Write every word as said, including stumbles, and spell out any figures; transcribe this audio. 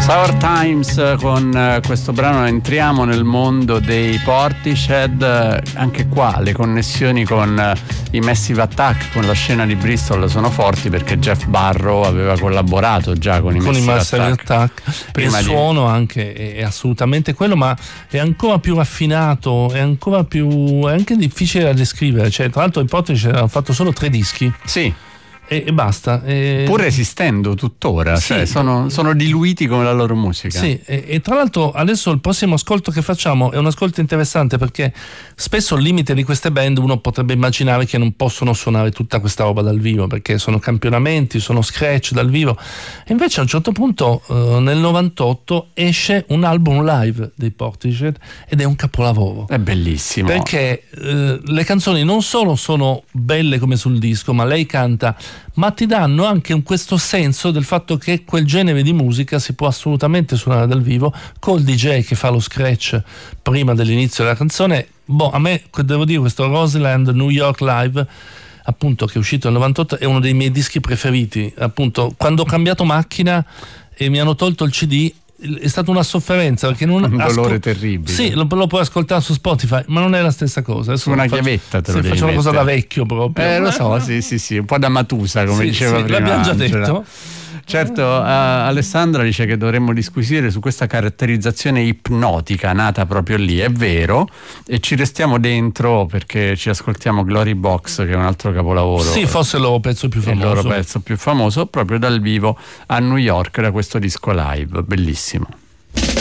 Sour Times, con questo brano entriamo nel mondo dei Portishead. Anche qua le connessioni con i Massive Attack, con la scena di Bristol sono forti, perché Jeff Barrow aveva collaborato già con i con Massive, i Massive Attack, Attack. Per il suono di... anche è assolutamente quello, ma è ancora più raffinato, è ancora più, è anche difficile da descrivere. Cioè, tra l'altro i Portishead hanno fatto solo tre dischi. Sì. E, e basta. E... pur esistendo tuttora, sì. Cioè sono, sono diluiti come la loro musica. Sì, e, e tra l'altro adesso il prossimo ascolto che facciamo è un ascolto interessante, perché spesso il limite di queste band uno potrebbe immaginare che non possono suonare tutta questa roba dal vivo, perché sono campionamenti, sono scratch dal vivo, e invece a un certo punto eh, nel novantotto esce un album live dei Portishead ed è un capolavoro. È bellissimo, perché eh, le canzoni non solo sono belle come sul disco, ma lei canta, ma ti danno anche un questo senso del fatto che quel genere di musica si può assolutamente suonare dal vivo, col D J che fa lo scratch prima dell'inizio della canzone. Boh, a me, devo dire, questo Roseland New York Live, appunto, che è uscito nel novantotto, è uno dei miei dischi preferiti. Appunto, quando ho cambiato macchina e mi hanno tolto il C D, è stata una sofferenza, perché non un dolore ascol- terribile. Sì, lo, lo puoi ascoltare su Spotify, ma non è la stessa cosa. Adesso una faccio, chiavetta te lo sì, devi faccio una cosa mettere. da vecchio proprio. Eh, lo so, sì, sì, sì, un po' da Matusa, come sì, diceva sì, prima. L'abbiamo già Angela. detto. Certo, uh, Alessandra dice che dovremmo disquisire su questa caratterizzazione ipnotica nata proprio lì. È vero, e ci restiamo dentro perché ci ascoltiamo Glory Box, che è un altro capolavoro. Sì, forse il loro pezzo più famoso. Il loro pezzo più famoso, proprio dal vivo a New York, da questo disco live, bellissimo.